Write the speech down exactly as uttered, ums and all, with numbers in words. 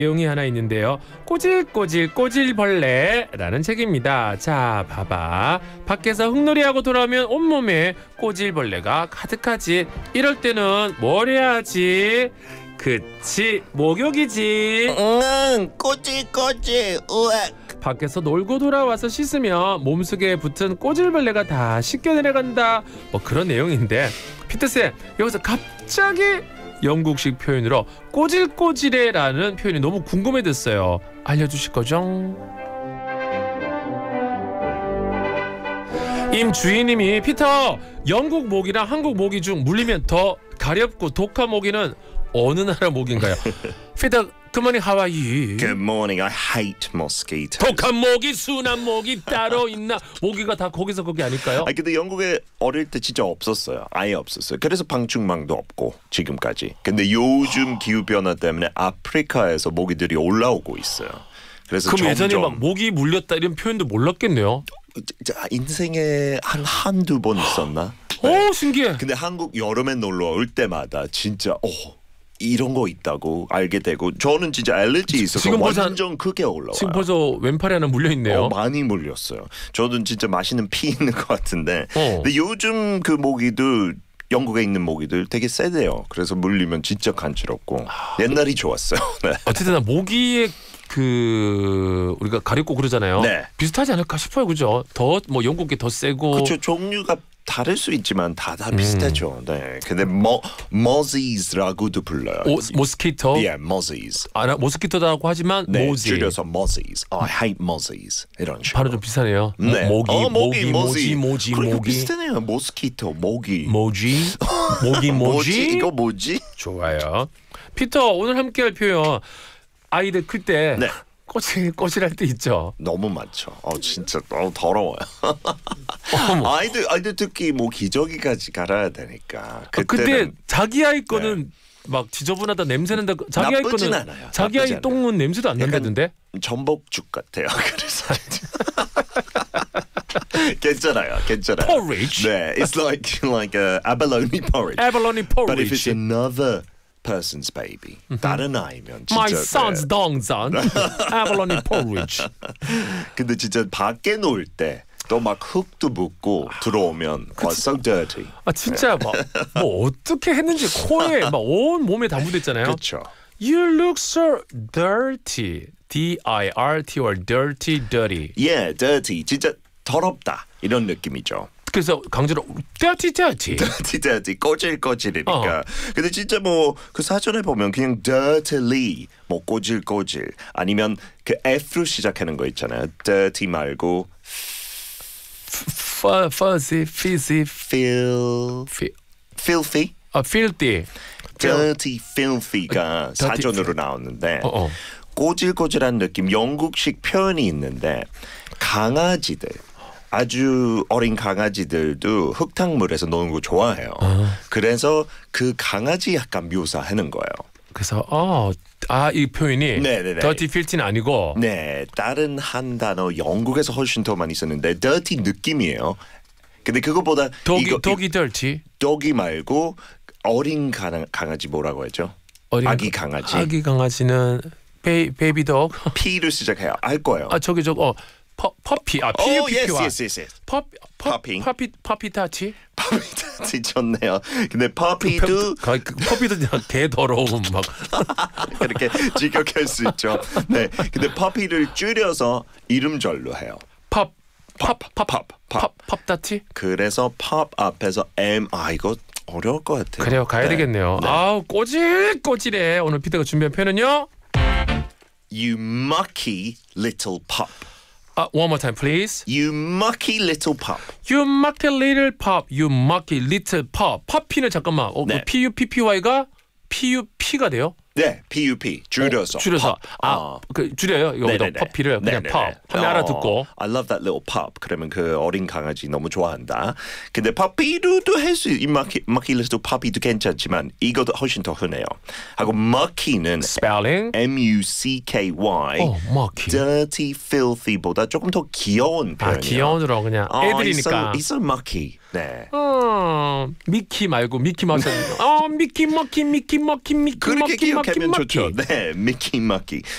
내용이 하나 있는데요. 꼬질꼬질 꼬질벌레라는 책입니다. 자, 봐봐. 밖에서 흙놀이하고 돌아오면 온몸에 꼬질벌레가 가득하지. 이럴 때는 뭘 해야지? 그치, 목욕이지. 응, 꼬질꼬질. 우악. 밖에서 놀고 돌아와서 씻으면 몸속에 붙은 꼬질벌레가 다 씻겨 내려간다. 뭐 그런 내용인데, 피터쌤, 여기서 갑자기 영국식 표현으로 꼬질꼬질해라는 표현이 너무 궁금해졌어요. 알려주실 거죠? 임주희님이 피터, 영국 모기랑 한국 모기 중 물리면 더 가렵고 독한 모기는 어느 나라 모기인가요? 피터, good morning, how are you? Good morning. I hate mosquitoes. 독한 모기, 순한 모기 따로 있나? 모기가 다 거기서 거기 아닐까요? 아니 근데 영국에 어릴 때 진짜 없었어요. 아예 없었어요. 그래서 방충망도 없고 지금까지. 근데 요즘 기후 변화 때문에 아프리카에서 모기들이 올라오고 있어요. 그래서 그럼 점점 예전에 막 모기 물렸다 이런 표현도 몰랐겠네요. 자, 인생에 한 한두 번 있었나? 오, 신기해. 근데 한국 여름에 놀러 올 때마다 진짜 어 이런 거 있다고 알게 되고, 저는 진짜 알레르기 있어서 지금 벌써 완전 크게 올라와요. 지금 벌써 왼팔에 하나 물려 있네요. 어, 많이 물렸어요. 저는 진짜 맛있는 피 있는 것 같은데. 어. 근데 요즘 그 모기도 영국에 있는 모기들 되게 세대요. 그래서 물리면 진짜 간지럽고 옛날이 좋았어요. 네. 어쨌든 모기의 그 우리가 가렵고 그러잖아요. 네. 비슷하지 않을까 싶어요, 그죠? 더 뭐 영국이 더 세고. 그렇죠. 종류가 다를 수 있지만 다 다 비슷하죠. 네. 근데 모 모지스라고도 불러요. 오, 모스키토. 예, yeah, 모지스. 아, 모스키토라고 하지만 네, 모지. 줄여서 모지스. Oh, I hate mozzies. 이런 식으로. 발음 좀 비슷하네요. 네. 모기, 어, 모기, 모기, 모지, 모지, 그러니까 모기. 비슷하네요. 모스키토, 모기. 모지, 모기, 모지. 이거 뭐지? 좋아요. 피터, 오늘 함께할 표현. 아이들 클 때 네. 꼬질 꼬질할 때 있죠. 너무 많죠. 어 진짜 너무 더러워요. 아이들 아이들 특히 뭐 기저귀까지 갈아야 되니까. 아, 근데 자기 아이 거는 네. 막 지저분하다 냄새난다. 자기 아이 거는 않아요. 자기 아이 않아요. 똥은 냄새도 안 난다던데. 전복죽 같아요. 그래서 괜찮아요, 괜찮아요. Porridge. 네, it's like like a abalone porridge. Abalone porridge. But if it's another person's baby, 다른 아이면 진짜. My son's 동전. Abalone porridge. 근데 진짜 밖에 놀 때 또 막 흙도 묻고 들어오면 와, so dirty. 아 진짜 막 뭐 어떻게 했는지 코에 막 온 몸에 다 묻었잖아요. 그렇죠. You look so dirty. D I R T or dirty, dirty. Yeah, dirty. 진짜 더럽다 이런 느낌이죠. 그래서 강제로 dirty, dirty. dirty, dirty. 꼬질꼬질이니까. 어. 근데 진짜 뭐 그 사전에 보면 그냥 dirtily, 뭐 꼬질꼬질 아니면 그 F로 시작하는 거 있잖아요. dirty 말고 fuzzy, fizzy, feel, filthy. 아, filthy. dirty, filthy가 dirty, 사전으로 나왔는데 어, 어. 꼬질꼬질한 느낌, 영국식 표현이 있는데 강아지들. 아주 어린 강아지들도 흙탕물에서 노는 거 좋아해요. 아. 그래서 그 강아지 약간 묘사하는 거예요. 그래서 어, 아, 이 표현이 네네네. dirty filthy는 아니고 네, 다른 한 단어 영국에서 훨씬 더 많이 쓰는데 dirty 느낌이에요. 근데 그거보다 doggy, 이거, doggy dirty. doggy 말고 어린 강아, 강아지 뭐라고 했죠? 어린 아기 강아지. 아기 강아지는 베이, 베이비 дог. P로 시작해요. 알 거예요. 아 저기 저거 어, 퍼, 퍼피. 아 Oh, yes, 피유피피와 yes, yes, yes. 퍼, 퍼, Puppy. 퍼피 퍼피 타치. 퍼피 좋네요. 근데 퍼피도 그, 그, 퍼피도 개 더러움 막 그렇게 직역할 수 있죠. 네, 근데 퍼피를 줄여서 이름절로 해요. 팝, 팝, 팝, 팝, 팝, 팝 타치. 그래서 팝 앞에서 M. 아 이거 어려울 것 같아요. 그래요, 가야 네. 되겠네요. 네. 아우 꼬질 꼬질해. 오늘 피터가 준비한 표현은요. You mucky little pup. 아, one more time, please. You mucky little pup. You mucky little pup. You mucky little pup. 퍼피는 잠깐만. 어, 네. P U P P Y가 P U P가 돼요? 네, P U P 줄여서. 어, 줄여서. pup. 아, 어. 그 줄여요. 여기다 네네네. 퍼피를 그냥 네네네. pup 하면 어, 알아듣고. I love that little pup. 그러면 그 어린 강아지 너무 좋아한다. 근데 puppy도 할 수 있. mucky, mucky little puppy도 괜찮지만 이것도 훨씬 더 흔해요. 하고 mucky는 Spelling. M U C K Y. 어, mucky. dirty, filthy보다 조금 더 귀여운 아, 표현이에요. 귀여운으로 그냥 어, 애들이니까. It's so, it's so mucky. 네. 어, 미키 말고 미키 마우스. 어, 미키 머키 미키 머키 미키 그렇게 머키 머키 기억하면 머키. 좋죠. 네, 미키 마키.